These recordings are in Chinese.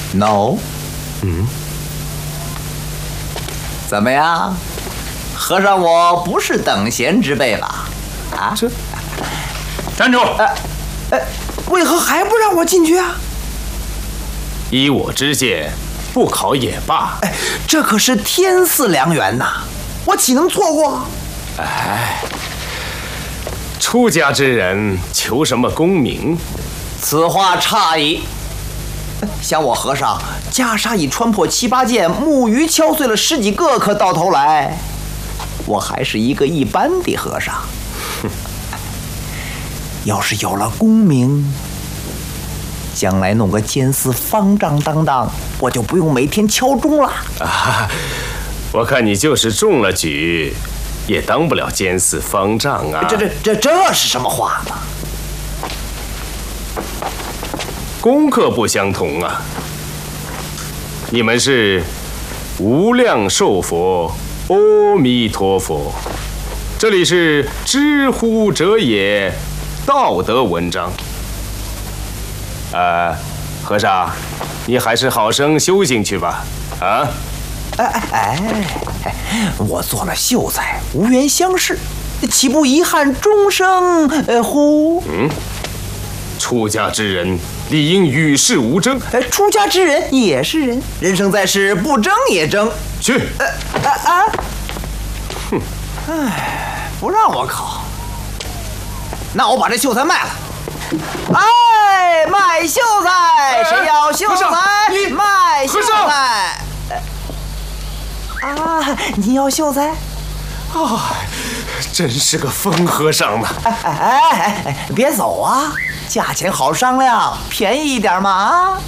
No。怎么样，和尚我不是等闲之辈吧？啊？ 站住！ 为何还不让我进去啊？ 依我之见，不考也罢。 这可是天赐良缘呐，我岂能错过？ 出家之人求什么功名？ 此话差矣。像我和尚，袈裟已穿破7、8件，木鱼敲碎了10几个，可到头来，我还是一个一般的和尚。要是有了功名，将来弄个监司方丈当当，我就不用每天敲钟了。 我看你就是中了举，也当不了监司方丈啊！ 这是什么话呢？ 功课不相同啊！你们是无量寿佛，阿弥陀佛。这里是知乎者也，道德文章。和尚，你还是好生修行去吧。啊！ 我做了秀才，无缘相识，岂不遗憾终生乎？ 出家之人理应与世无争。 出家之人也是人，人生在世，不争也争。 去。 不让我考，那我把这秀才卖了。卖秀才，谁要秀才？卖秀才。你要秀才？ 真是个疯和尚嘛！ 别走啊，价钱好商量，便宜一点嘛！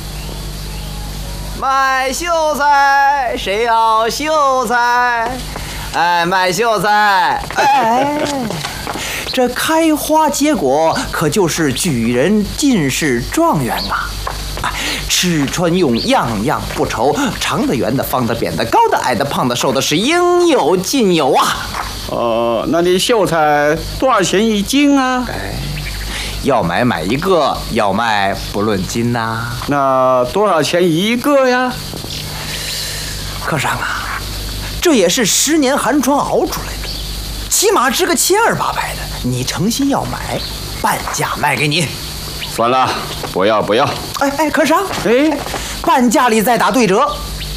卖秀才，谁要秀才？卖秀才！这开花结果可就是举人、进士、状元啊！吃穿用样样不愁，长的、圆的、方的、扁的、高的、矮的、胖的、瘦的，是应有尽有啊！ 那你秀才多少钱一斤啊？ 要买一个，要卖不论斤呐。 那多少钱一个呀？ 和尚啊，这也是10年寒窗熬出来的，起码值个700-800的。你诚心要买，半价卖给你。 算了，不要。 和尚，半价里再打对折。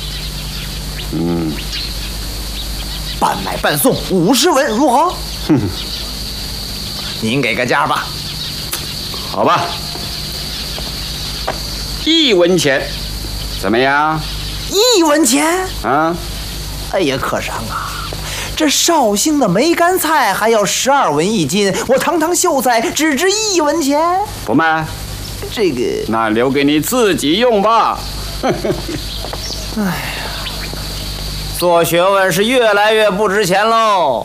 半买半送50文，如何？您给个价吧。 好吧，1文钱，怎么样 ？1文钱？ 啊？ 哎呀，和尚啊，这绍兴的梅干菜还要12文1斤，我堂堂秀才只值1文钱， 不卖。 这个那留给你自己用吧。 哎呀，做学问是越来越不值钱喽。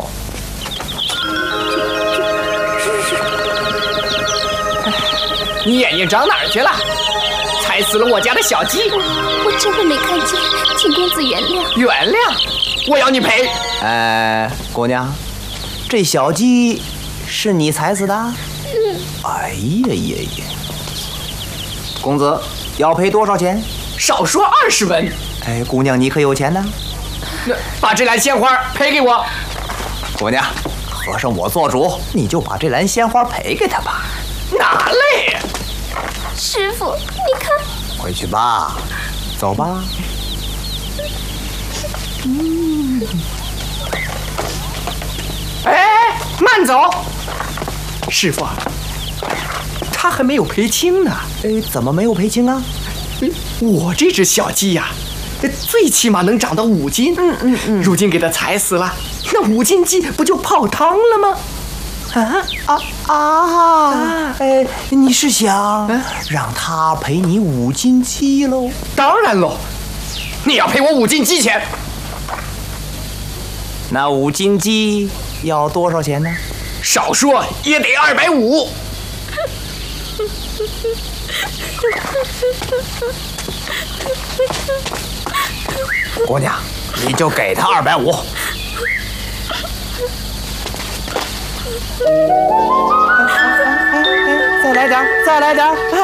你眼睛长哪儿去了？踩死了我家的小鸡！ 我真的没看见，请公子原谅。 原谅？我要你赔！ 姑娘，这小鸡是你踩死的？哎呀！公子要赔多少钱？ 少说20文。 姑娘你可有钱呢？ 把这篮鲜花赔给我。 姑娘，和尚我做主，你就把这篮鲜花赔给他吧。 拿来！ 师傅，你看。 回去吧，走吧。 慢走！师傅，他还没有赔清呢。 怎么没有赔清啊？ 我这只小鸡呀，最起码能长到5斤。如今给它踩死了，那5斤鸡不就泡汤了吗？ 你是想让他赔你5斤鸡喽？ 当然喽，你要赔我5斤鸡钱。 那5斤鸡要多少钱呢？ 少说也得250。 姑娘，你就给他250。再来点，再来点。